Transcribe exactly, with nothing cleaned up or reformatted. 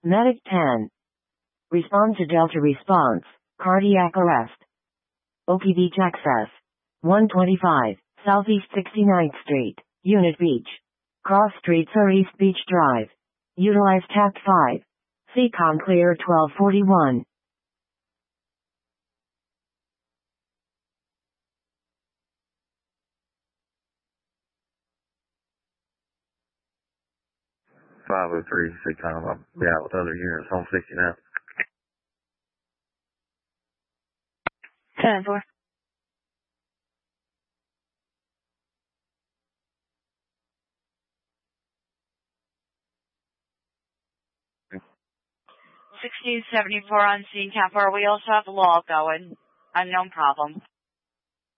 Medic ten. Respond to Delta response. Cardiac arrest. Okie Beach access. one twenty-five, Southeast sixty-ninth Street, Unit Beach. Cross streets are East Beach Drive. Utilize Tact five. C COM clear twelve forty-one. five oh three, C COM. I'll be out with other units on sixty now. ten four. sixteen seventy-four on scene, Cat four. We also have a law going. Unknown problem.